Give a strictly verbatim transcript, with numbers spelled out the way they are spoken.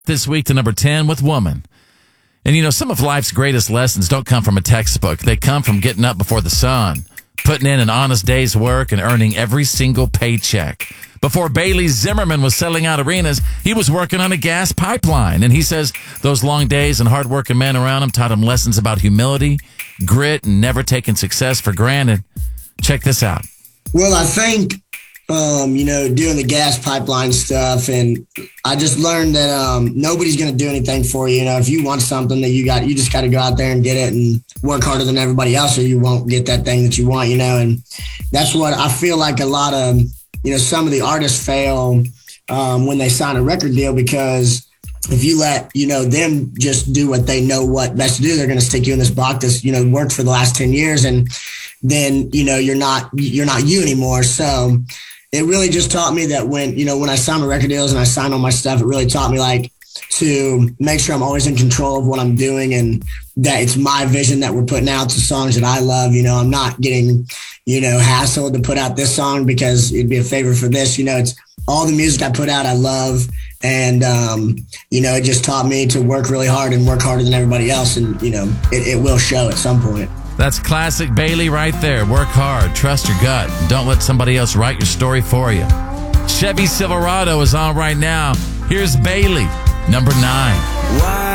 this week to number ten with Woman. And, you know, some of life's greatest lessons don't come from a textbook. They come from getting up before the sun, putting in an honest day's work, and earning every single paycheck. Before Bailey Zimmerman was selling out arenas, he was working on a gas pipeline. And he says those long days and hardworking men around him taught him lessons about humility, grit, and never taking success for granted. Check this out. Well, I think, um, you know, doing the gas pipeline stuff, and I just learned that um, nobody's going to do anything for you. You know, if you want something that you got, you just got to go out there and get it and work harder than everybody else, or you won't get that thing that you want, you know. And that's what I feel like a lot of, you know, some of the artists fail um, when they sign a record deal, because if you let, you know, them just do what they know what best to do, they're going to stick you in this box that's, you know, worked for the last ten years. And then, you know, you're not, you're not you anymore. So it really just taught me that when, you know, when I signed my record deals and I signed all my stuff, it really taught me like to make sure I'm always in control of what I'm doing, and that it's my vision that we're putting out to songs that I love. You know, I'm not getting, you know, hassled to put out this song because it'd be a favor for this. You know, it's all the music I put out, I love. And, um, you know, it just taught me to work really hard and work harder than everybody else. And, you know, it, it will show at some point. That's classic Bailey right there. Work hard, trust your gut, and don't let somebody else write your story for you. Chevy Silverado is on right now. Here's Bailey, number nine. Why